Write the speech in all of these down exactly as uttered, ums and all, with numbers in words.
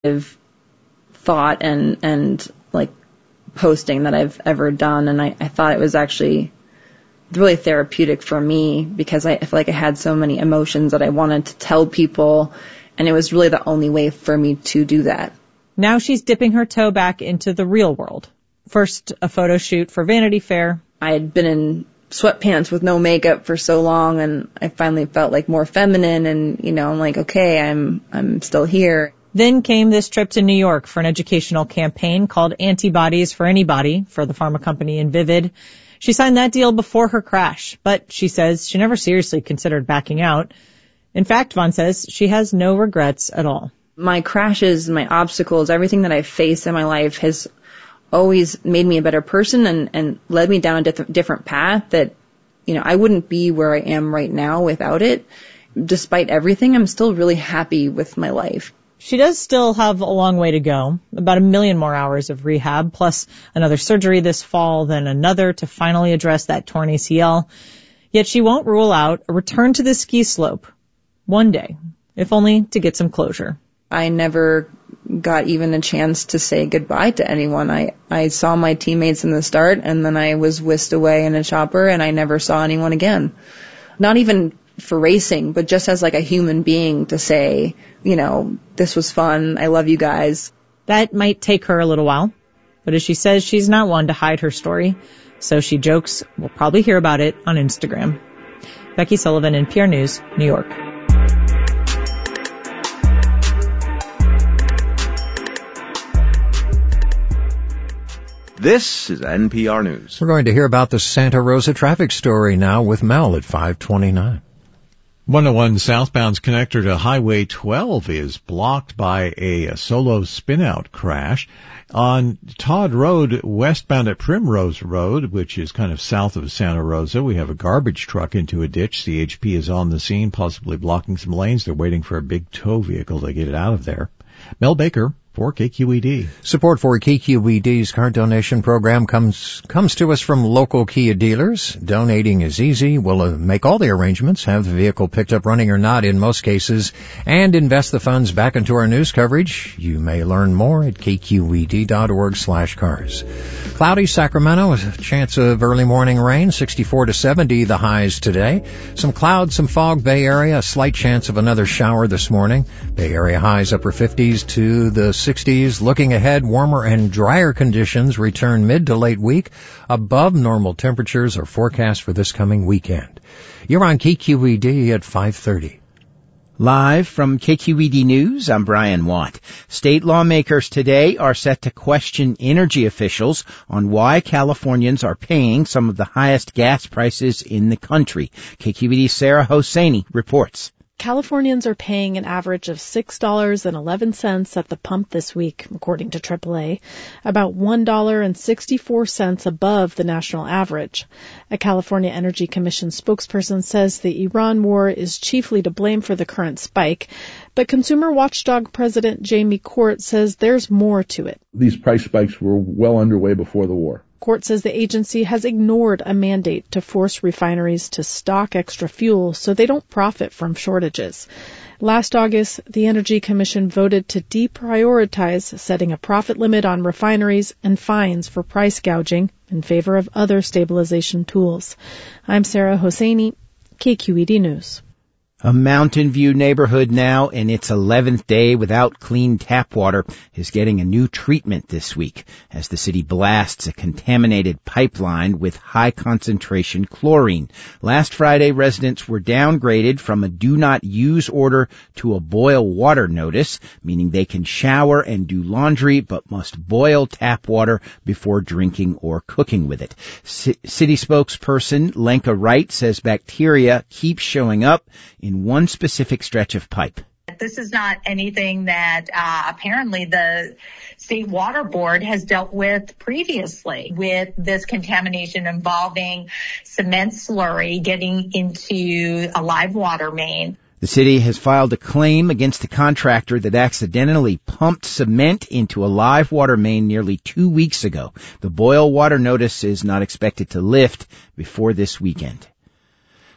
thought and, and like posting that I've ever done. And I, I thought it was actually really therapeutic for me because I, I feel like I had so many emotions that I wanted to tell people. And it was really the only way for me to do that. Now she's dipping her toe back into the real world. First, a photo shoot for Vanity Fair. I had been in sweatpants with no makeup for so long, and I finally felt like more feminine, and, you know, I'm like, okay, I'm I'm still here. Then came this trip to New York for an educational campaign called Antibodies for Anybody for the pharma company Invivyd. She signed that deal before her crash, but she says she never seriously considered backing out. In fact, Vaughn says she has no regrets at all. My crashes, my obstacles, everything that I've faced in my life has always made me a better person and, and led me down a diff- different path that, you know, I wouldn't be where I am right now without it. Despite everything, I'm still really happy with my life. She does still have a long way to go, about a million more hours of rehab, plus another surgery this fall, then another to finally address that torn A C L. Yet she won't rule out a return to the ski slope one day, if only to get some closure. I never got even a chance to say goodbye to anyone. I, I saw my teammates in the start, and then I was whisked away in a chopper, and I never saw anyone again. Not even for racing, but just as like a human being to say, you know, this was fun, I love you guys. That might take her a little while, but as she says, she's not one to hide her story, so she jokes we'll probably hear about it on Instagram. Becky Sullivan, N P R News, New York. This is N P R News. We're going to hear about the Santa Rosa traffic story now with Mel at five twenty-nine. one oh one southbound's connector to Highway twelve is blocked by a, a solo spin-out crash. On Todd Road, westbound at Primrose Road, which is kind of south of Santa Rosa, we have a garbage truck into a ditch. C H P is on the scene, possibly blocking some lanes. They're waiting for a big tow vehicle to get it out of there. Mel Baker for K Q E D. Support for K Q E D's car donation program comes comes to us from local Kia dealers. Donating is easy. We'll uh, make all the arrangements, have the vehicle picked up running or not in most cases, and invest the funds back into our news coverage. You may learn more at k q e d dot org slash cars. Cloudy Sacramento, a chance of early morning rain, sixty-four to seventy the highs today. Some clouds, some fog, Bay Area, a slight chance of another shower this morning. Bay Area highs upper fifties to the sixties. Looking ahead, warmer and drier conditions return mid to late week. Above normal temperatures are forecast for this coming weekend. You're on K Q E D at five thirty. Live from K Q E D News, I'm Brian Watt. State lawmakers today are set to question energy officials on why Californians are paying some of the highest gas prices in the country. K Q E D's Sarah Hosseini reports. Californians are paying an average of six dollars and eleven cents at the pump this week, according to triple A, about one dollar and sixty-four cents above the national average. A California Energy Commission spokesperson says the Iran war is chiefly to blame for the current spike, but consumer watchdog President Jamie Court says there's more to it. These price spikes were well underway before the war. Court says the agency has ignored a mandate to force refineries to stock extra fuel so they don't profit from shortages. Last August, the Energy Commission voted to deprioritize setting a profit limit on refineries and fines for price gouging in favor of other stabilization tools. I'm Sarah Hosseini, K Q E D News. A Mountain View neighborhood now in its eleventh day without clean tap water is getting a new treatment this week as the city blasts a contaminated pipeline with high concentration chlorine. Last Friday, residents were downgraded from a do not use order to a boil water notice, meaning they can shower and do laundry but must boil tap water before drinking or cooking with it. C- city spokesperson Lenka Wright says bacteria keep showing up in in one specific stretch of pipe. This is not anything that uh, apparently the State Water Board has dealt with previously, with this contamination involving cement slurry getting into a live water main. The city has filed a claim against the contractor that accidentally pumped cement into a live water main nearly two weeks ago. The boil water notice is not expected to lift before this weekend.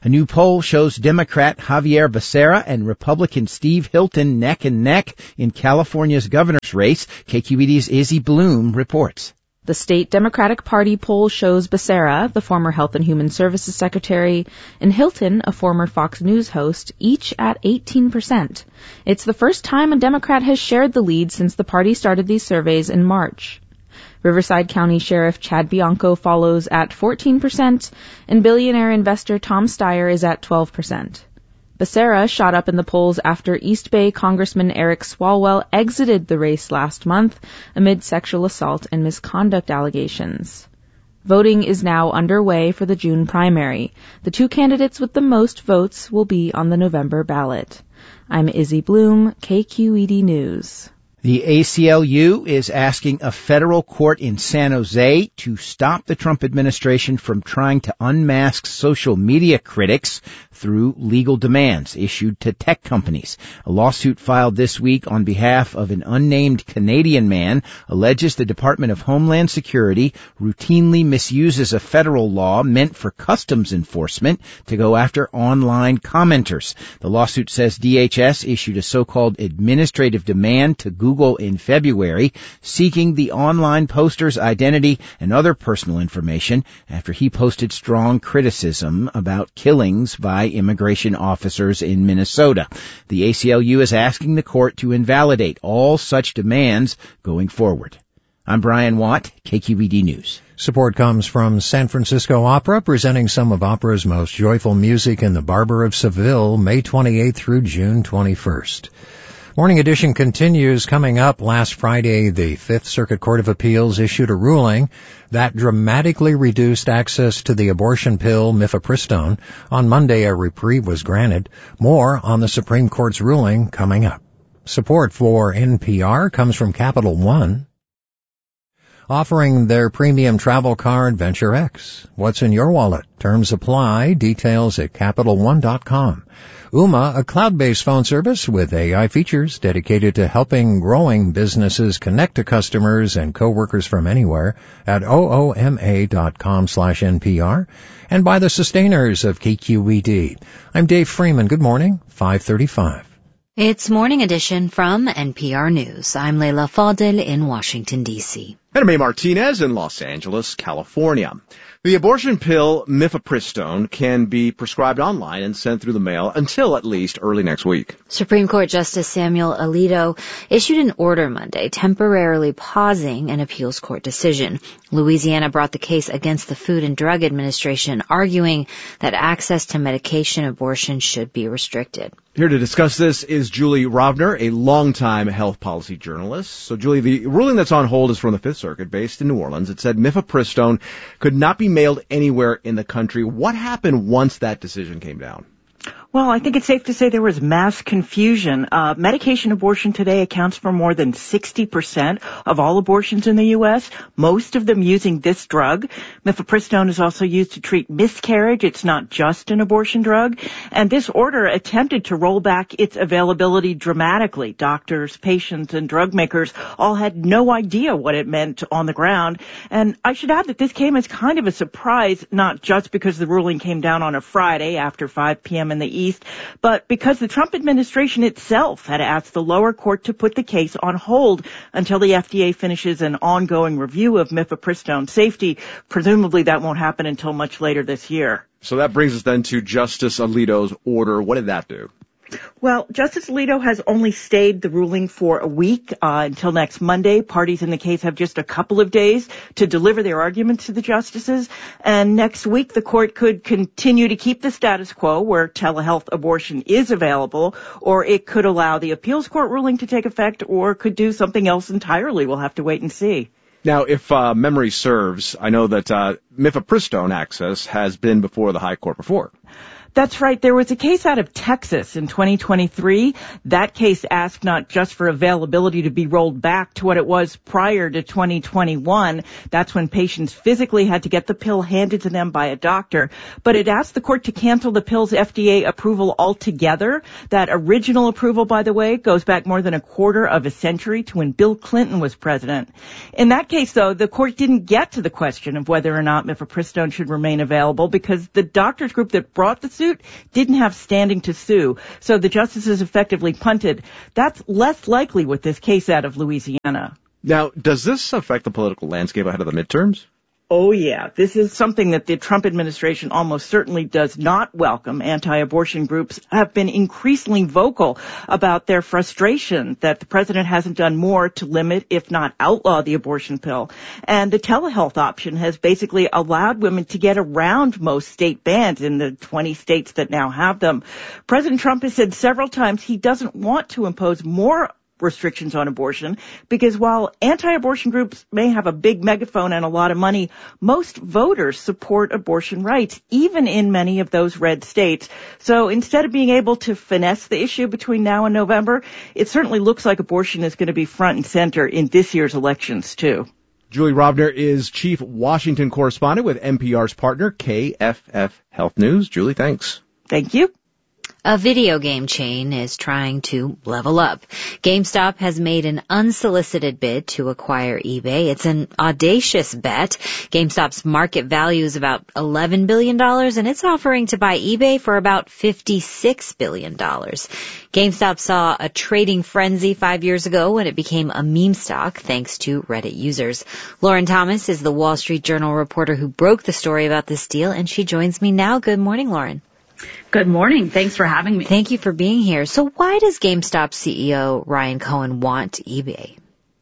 A new poll shows Democrat Javier Becerra and Republican Steve Hilton neck and neck in California's governor's race. K Q E D's Izzy Bloom reports. The state Democratic Party poll shows Becerra, the former Health and Human Services Secretary, and Hilton, a former Fox News host, each at eighteen percent. It's the first time a Democrat has shared the lead since the party started these surveys in March. Riverside County Sheriff Chad Bianco follows at fourteen percent, and billionaire investor Tom Steyer is at twelve percent. Becerra shot up in the polls after East Bay Congressman Eric Swalwell exited the race last month amid sexual assault and misconduct allegations. Voting is now underway for the June primary. The two candidates with the most votes will be on the November ballot. I'm Izzy Bloom, K Q E D News. The A C L U is asking a federal court in San Jose to stop the Trump administration from trying to unmask social media critics through legal demands issued to tech companies. A lawsuit filed this week on behalf of an unnamed Canadian man alleges the Department of Homeland Security routinely misuses a federal law meant for customs enforcement to go after online commenters. The lawsuit says D H S issued a so-called administrative demand to Google in February, seeking the online poster's identity and other personal information after he posted strong criticism about killings by immigration officers in Minnesota. The A C L U is asking the court to invalidate all such demands going forward. I'm Brian Watt, K Q E D News. Support comes from San Francisco Opera, presenting some of opera's most joyful music in the Barber of Seville, May twenty-eighth through June twenty-first. Morning Edition continues. Coming up, last Friday, the Fifth Circuit Court of Appeals issued a ruling that dramatically reduced access to the abortion pill mifepristone. On Monday, a reprieve was granted. More on the Supreme Court's ruling coming up. Support for N P R comes from Capital One, offering their premium travel card Venture X. What's in your wallet? Terms apply. Details at Capital One dot com. Ooma, a cloud-based phone service with A I features dedicated to helping growing businesses connect to customers and coworkers from anywhere at ooma dot com slash N P R. And by the sustainers of K Q E D. I'm Dave Freeman. Good morning, five thirty-five. It's Morning Edition from N P R News. I'm Leila Fadel in Washington, D C. And May Martinez in Los Angeles, California. The abortion pill mifepristone can be prescribed online and sent through the mail until at least early next week. Supreme Court Justice Samuel Alito issued an order Monday temporarily pausing an appeals court decision. Louisiana brought the case against the Food and Drug Administration, arguing that access to medication abortion should be restricted. Here to discuss this is Julie Rovner, a longtime health policy journalist. So, Julie, the ruling that's on hold is from the Fifth Circuit, based in New Orleans. It said mifepristone could not be mailed anywhere in the country. What happened once that decision came down? Well, I think it's safe to say there was mass confusion. Uh, medication abortion today accounts for more than sixty percent of all abortions in the U S, most of them using this drug. Mifepristone is also used to treat miscarriage. It's not just an abortion drug. And this order attempted to roll back its availability dramatically. Doctors, patients, and drug makers all had no idea what it meant on the ground. And I should add that this came as kind of a surprise, not just because the ruling came down on a Friday after five p.m. in the East, but because the Trump administration itself had asked the lower court to put the case on hold until the F D A finishes an ongoing review of mifepristone safety. Presumably that won't happen until much later this year. So that brings us then to Justice Alito's order. What did that do? Well, Justice Alito has only stayed the ruling for a week uh, until next Monday. Parties in the case have just a couple of days to deliver their arguments to the justices. And next week, the court could continue to keep the status quo where telehealth abortion is available, or it could allow the appeals court ruling to take effect, or could do something else entirely. We'll have to wait and see. Now, if uh, memory serves, I know that uh, mifepristone access has been before the high court before. That's right. There was a case out of Texas in twenty twenty-three. That case asked not just for availability to be rolled back to what it was prior to twenty twenty-one. That's when patients physically had to get the pill handed to them by a doctor. But it asked the court to cancel the pill's F D A approval altogether. That original approval, by the way, goes back more than a quarter of a century to when Bill Clinton was president. In that case, though, the court didn't get to the question of whether or not mifepristone should remain available because the doctors group that brought the suit lawsuit didn't have standing to sue, so the justices effectively punted. That's less likely with this case out of Louisiana. Now, does this affect the political landscape ahead of the midterms? Oh, yeah. This is something that the Trump administration almost certainly does not welcome. Anti-abortion groups have been increasingly vocal about their frustration that the president hasn't done more to limit, if not outlaw, the abortion pill. And the telehealth option has basically allowed women to get around most state bans in the twenty states that now have them. President Trump has said several times he doesn't want to impose more restrictions on abortion, because while anti-abortion groups may have a big megaphone and a lot of money, most voters support abortion rights, even in many of those red states. So instead of being able to finesse the issue between now and November, it certainly looks like abortion is going to be front and center in this year's elections, too. Julie Rovner is chief Washington correspondent with N P R's partner, K F F Health News. Julie, thanks. Thank you. A video game chain is trying to level up. GameStop has made an unsolicited bid to acquire eBay. It's an audacious bet. GameStop's market value is about eleven billion dollars, and it's offering to buy eBay for about fifty-six billion dollars. GameStop saw a trading frenzy five years ago when it became a meme stock thanks to Reddit users. Lauren Thomas is the Wall Street Journal reporter who broke the story about this deal, and she joins me now. Good morning, Lauren. Good morning. Thanks for having me. Thank you for being here. So why does GameStop C E O Ryan Cohen want eBay?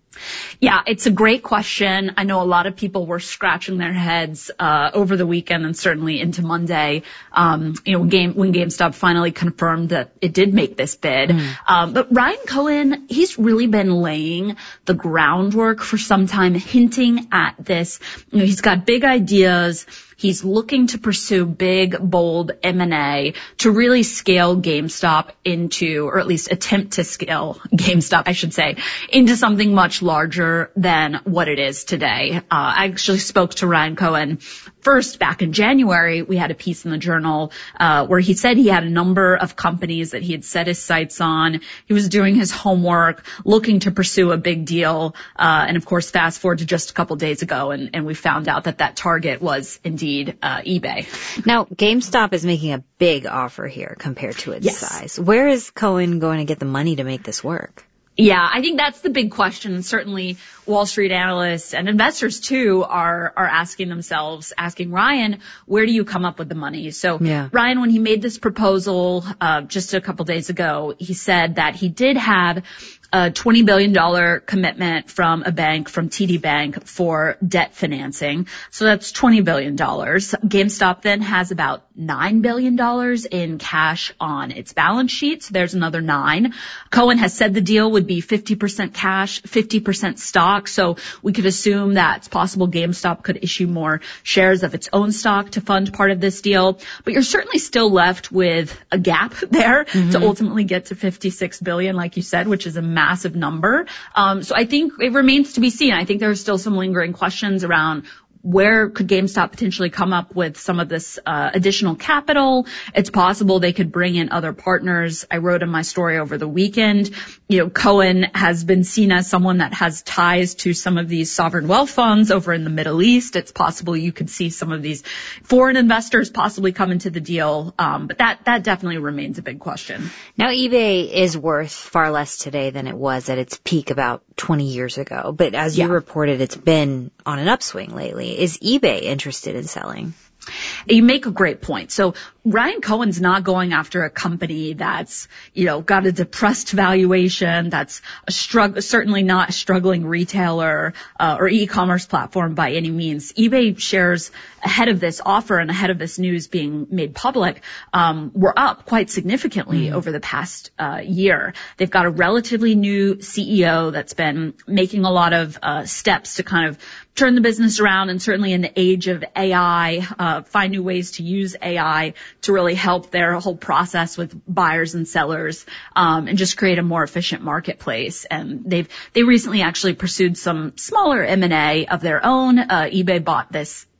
Yeah, it's a great question. I know a lot of people were scratching their heads uh over the weekend and certainly into Monday. Um, you know, game when GameStop finally confirmed that it did make this bid. Mm. Um, but Ryan Cohen, he's really been laying the groundwork for some time, hinting at this. You know, he's got big ideas. He's looking to pursue big, bold M and A to really scale GameStop into, or at least attempt to scale GameStop, I should say, into something much larger than what it is today. Uh, I actually spoke to Ryan Cohen first back in January. We had a piece in the Journal uh, where he said he had a number of companies that he had set his sights on. He was doing his homework, looking to pursue a big deal. Uh, and of course, fast forward to just a couple days ago, and, and we found out that that target was indeed Uh, eBay. Now, GameStop is making a big offer here compared to its yes. size. Where is Cohen going to get the money to make this work? Yeah, I think that's the big question. And certainly Wall Street analysts and investors too are, are asking themselves, asking Ryan, where do you come up with the money? So yeah. Ryan, when he made this proposal, uh, just a couple days ago, he said that he did have a twenty billion dollars commitment from a bank, from T D Bank, for debt financing. So that's twenty billion dollars. GameStop then has about nine billion dollars in cash on its balance sheet. So there's another nine. Cohen has said the deal would be fifty percent cash, fifty percent stock. So we could assume that it's possible GameStop could issue more shares of its own stock to fund part of this deal. But you're certainly still left with a gap there mm-hmm. to ultimately get to fifty-six billion dollars, like you said, which is a massive number. Um, so I think it remains to be seen. I think there are still some lingering questions around where could GameStop potentially come up with some of this uh, additional capital. It's possible they could bring in other partners. I wrote in my story over the weekend, you know, Cohen has been seen as someone that has ties to some of these sovereign wealth funds over in the Middle East. It's possible you could see some of these foreign investors possibly come into the deal. Um, but that, that definitely remains a big question. Now, eBay is worth far less today than it was at its peak about twenty years ago. But as you yeah. reported, it's been on an upswing lately. Is eBay interested in selling? You make a great point. So Ryan Cohen's not going after a company that's, you know, got a depressed valuation, that's a struggle, certainly not a struggling retailer uh, or e-commerce platform by any means. eBay shares ahead of this offer and ahead of this news being made public um, were up quite significantly mm. over the past uh, year. They've got a relatively new C E O that's been making a lot of uh, steps to kind of turn the business around, and certainly in the age of A I, uh, find new ways to use A I to really help their whole process with buyers and sellers, um, and just create a more efficient marketplace. And they've, they recently actually pursued some smaller M and A of their own. Uh, eBay bought this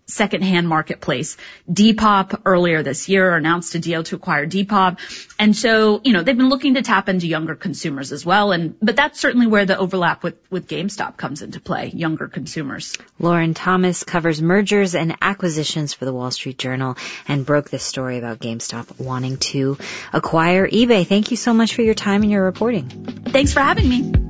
secondhand marketplace. Depop earlier this year announced a deal to acquire Depop. And so, you know, they've been looking to tap into younger consumers as well. And, but that's certainly where the overlap with, with GameStop comes into play, younger consumers. Lauren Thomas covers mergers and acquisitions for the Wall Street Journal and broke this story about GameStop wanting to acquire eBay. Thank you so much for your time and your reporting. Thanks for having me.